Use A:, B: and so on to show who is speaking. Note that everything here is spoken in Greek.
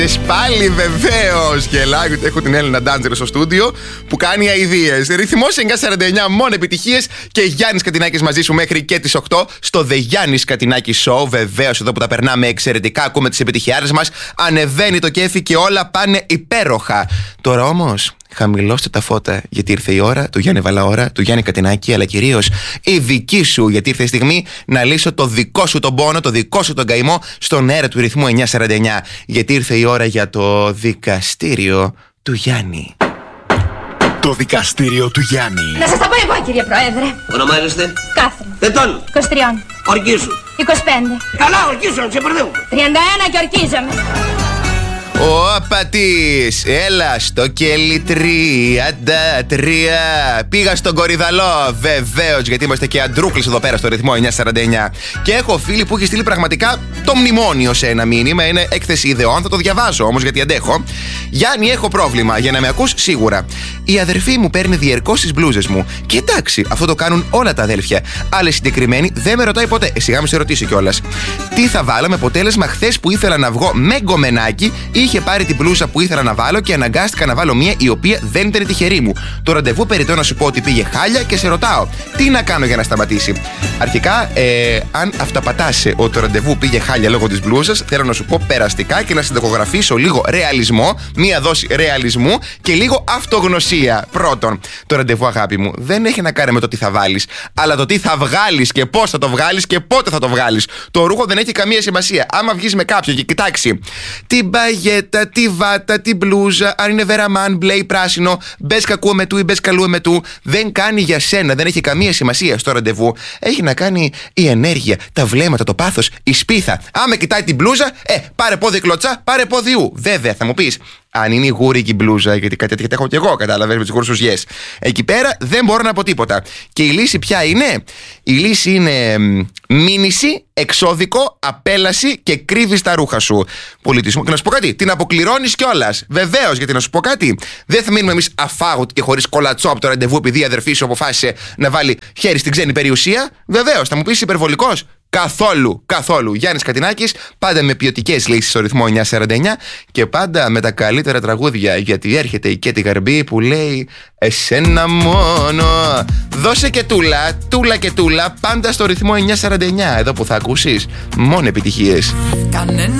A: Πάλι βεβαίως. Γελάει, έχω την Έλληνα Ντάντζερ στο στούντιο που κάνει αηδίες. Ρυθμός 949, μόνο επιτυχίες. Και Γιάννης Κατινάκης μαζί σου μέχρι και τις 8 στο The Γιάννης Κατινάκη Show. Βεβαίως εδώ που τα περνάμε εξαιρετικά, ακούμε τις επιτυχιάρες μας. Ανεβαίνει το κέφι και όλα πάνε υπέροχα. Τώρα όμως χαμηλώστε τα φώτα, γιατί ήρθε η ώρα του Γιάννη Βαλαώρα, του Γιάννη Κατινάκη, αλλά κυρίως η δική σου, γιατί ήρθε η στιγμή να λύσω το δικό σου τον πόνο, το δικό σου τον καημό στον αέρα του ρυθμού 949. Γιατί ήρθε η ώρα για το δικαστήριο του Γιάννη.
B: Το δικαστήριο του Γιάννη.
C: Να σας τα πω εγώ, κύριε Πρόεδρε.
D: Ονομάζεστε?
C: Κάθριν.
D: Ετών.
C: 23.
D: Ορκίσου.
C: 25.
D: Καλά, ορκίσου, να ξεπερδεύουμε.
C: 31 και ορκίζομαι.
A: Ο Απατής, έλα στο κέλι 33. Πήγα στον Κορυδαλό, βεβαίως, γιατί είμαστε και αντρούκλες εδώ πέρα στο ρυθμό 949. Και έχω φίλη που έχει στείλει πραγματικά το μνημόνιο σε ένα μήνυμα. Είναι έκθεση ιδεών, θα το διαβάσω όμως γιατί αντέχω. Γιάννη, έχω πρόβλημα. Για να με ακούς, σίγουρα. Η αδερφή μου παίρνει διερκώς τις μπλούζες μου. Και εντάξει, αυτό το κάνουν όλα τα αδέλφια. Αλλά συγκεκριμένη δεν με ρωτάει ποτέ. Σιγά με σε ρωτήσει κιόλας. Τι θα βάλω με αποτέλεσμα χθες που ήθελα να βγω με γκομενάκι, είχε πάρει την μπλούζα που ήθελα να βάλω και αναγκάστηκα να βάλω μία η οποία δεν ήταν τυχερή μου. Το ραντεβού περιττό να σου πω ότι πήγε χάλια και σε ρωτάω τι να κάνω για να σταματήσει. Αρχικά, αν αυταπατάσαι ότι το ραντεβού πήγε χάλια λόγω της μπλούζας, θέλω να σου πω περαστικά και να συνταγογραφήσω λίγο ρεαλισμό, μία δόση ρεαλισμού και λίγο αυτογνωσία. Πρώτον, το ραντεβού, αγάπη μου, δεν έχει να κάνει με το τι θα βάλεις, αλλά το τι θα βγάλεις και πώς θα το βγάλεις και πότε θα το βγάλεις. Το ρούχο δεν έχει καμία σημασία. Άμα βγεις με κάποιον και κοιτάξει την παγέτα, τη βάτα, την μπλούζα, αν είναι βεραμάν, μπλε ή πράσινο, μπες κακού με του ή μπες καλού με του, δεν κάνει για σένα, δεν έχει καμία σημασία στο ραντεβού. Έχει να κάνει η ενέργεια, τα βλέμματα, το πάθος, η σπίθα. Άμα κοιτάει την μπλούζα, πάρε πόδι κλωτσά, πάρε πόδιου. Βέβαια, θα μου πεις, αν είναι η γούρικη μπλούζα, γιατί κάτι τέτοια έχω κι εγώ, κατάλαβες, με τις γουρσουζιές. Εκεί πέρα δεν μπορώ να πω τίποτα. Και η λύση ποια είναι? Η λύση είναι μήνυση, εξώδικο, απέλαση και κρύβεις τα ρούχα σου. Πολιτισμό. Και να σου πω κάτι, την αποκληρώνεις κιόλας. Βεβαίως, γιατί να σου πω κάτι, δεν θα μείνουμε εμείς αφάγωτοι και χωρίς κολατσό από το ραντεβού επειδή η αδερφή σου αποφάσισε να βάλει χέρι στην ξένη περιουσία. Βεβαίως, θα μου πεις υπερβολικός. Καθόλου, καθόλου. Γιάννης Κατινάκης, πάντα με ποιοτικές λύσεις στο ρυθμό 949 και πάντα με τα καλύτερα τραγούδια. Γιατί έρχεται η Κέτη Γαρμπή που λέει εσένα μόνο. Δώσε και τούλα, τούλα και τούλα, πάντα στο ρυθμό 949. Εδώ που θα ακούσεις μόνο επιτυχίες.
E: Κανένα